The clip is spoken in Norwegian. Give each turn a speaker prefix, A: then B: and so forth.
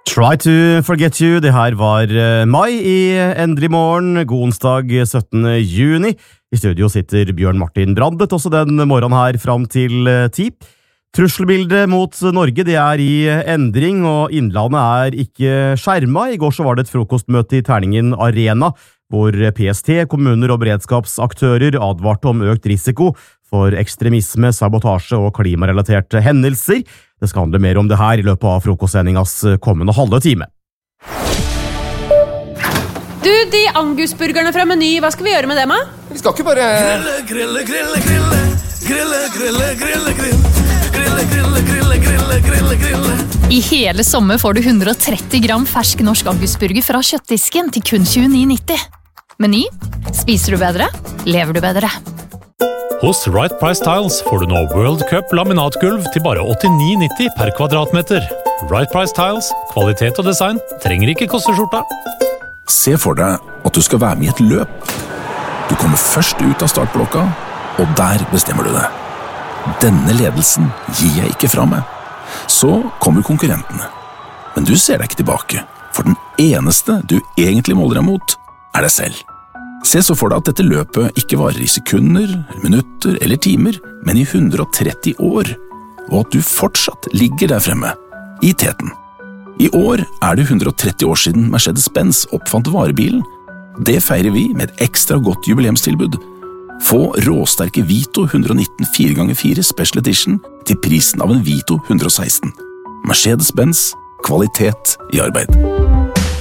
A: Try to forget you, det her var mai i Endelig morgen, god onsdag 17. juni. I studio sitter Bjørn Martin Brandet, også den morgenen her fram til 10. Trusselbildet mot Norge, det er i endring, og Innlandet er ikke skjermet. I går så var det et frokostmøte i Terningen Arena, hvor PST, kommuner og beredskapsaktører advarte om økt risiko for ekstremisme, sabotasje og klimarelaterte hendelser. Det skal handle mer om det her i løpet av frokostsendingas kommende halve time.
B: Du, de angusburgerne fra Meny, hva skal vi gjøre med dem, da?
C: Vi skal ikke bare...
D: Grille, grille, grille, grille, grille, grille, grille, grille, grille, grille, grille, grille, grille.
E: I hele sommer får du 130 gram fersk norsk angusburger fra kjøttdisken til kun 29,90. Meny. Spiser du bedre? Lever du bedre?
F: Hos Right Price Tiles får du nå World Cup laminatgulv til bare 89,90 per kvadratmeter. Right Price Tiles, kvalitet og design, trenger ikke koste skjorta.
G: Se for deg at du skal være med i et løp. Du kommer først ut av startblokka, og der bestemmer du det. Denne ledelsen gir jeg ikke fra meg. Så kommer konkurrentene. Men du ser deg ikke tilbake, for den eneste du egentlig måler deg mot, er deg selv. Se så for deg at dette løpet ikke varer i sekunder, minutter eller timer, men i 130 år, og at du fortsatt ligger der fremme, i teten. I år er det 130 år siden Mercedes-Benz oppfant varebilen. Det feirer vi med et ekstra godt jubileumstilbud. Få råsterke Vito 119 4x4 Special Edition til prisen av en Vito 116. Mercedes-Benz, kvalitet i arbeid.